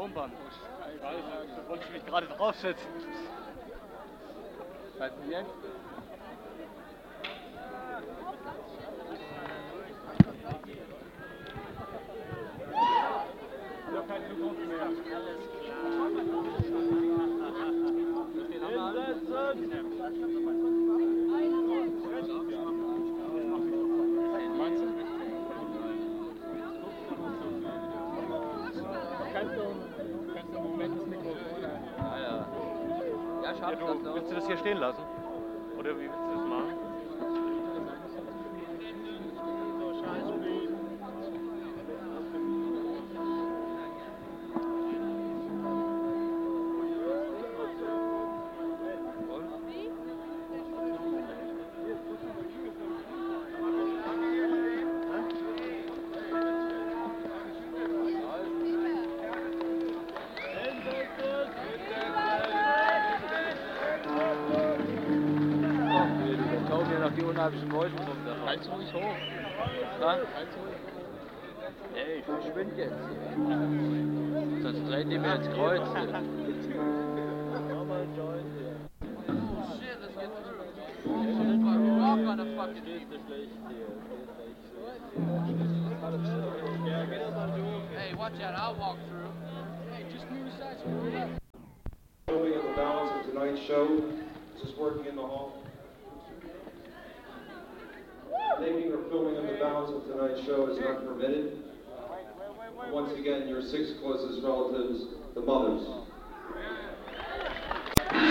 Tonband. Ich weiß, da wollte ich mich gerade draufsetzen. Was denn jetzt? Ich habe keine Zukunft mehr. Alles Kannst du im Moment das Mikrofon Ja. Ja, schaff das doch. Willst du das hier stehen lassen? Oder wie willst du das machen? Die unheimlichen Mäuschen runter. Kannst du ruhig hoch. Was? Ey, ich verschwinde jetzt hier. Sonst drehen die mir ins Kreuz hier. Hey, watch out, I'll walk through. Hey, just move aside so we're left. Filming of the balance of tonight's show. Is this working in the hall? Taking or filming of the balance of tonight's show is not permitted. Once again, your 6 closest relatives, the mothers.